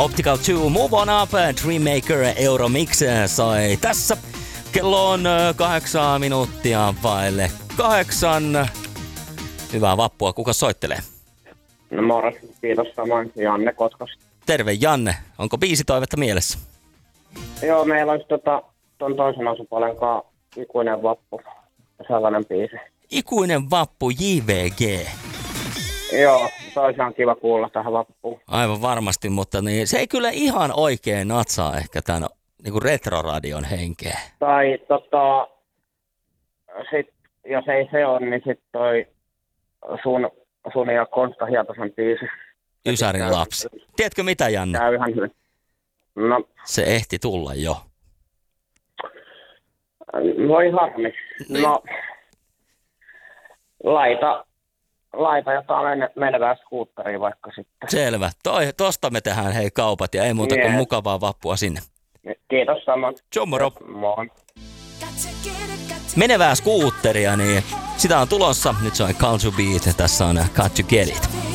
Optical 2, Move On Up, Dreammaker, Euromix soi tässä. Kello on 8 minuuttia vaille 8. Hyvää vappua. Kuka soittelee? No morjens, kiitos samoin. Janne Kotkasta. Terve Janne. Onko biisitoivetta mielessä? Joo, meillä olisi ton toisen osapuolen kanssa Ikuinen vappu. Sellainen biisi. Ikuinen vappu, JVG. Joo, se olisi ihan kiva kuulla tähän vappuun. Aivan varmasti, mutta niin, se ei kyllä ihan oikein natsaa ehkä tämän niin retroradion henkeä. Tai sit, jos ei se ole, niin sit toi sun ja Konsta Hietasen biisi. Ysärin lapsi. Tiedätkö mitä, Janne? Käy ihan hyvin. No. Se ehti tulla jo. Voi harmi. No, laita jotain menevää skuutteria vaikka sitten. Selvä. Tosta me tehdään hei kaupat ja ei muuta kuin mukavaa vappua sinne. Kiitos samoin. Ciao. Moi. Menevää skuutteria, niin sitä on tulossa. Nyt se on Culture Beat. Tässä on Got to Get It.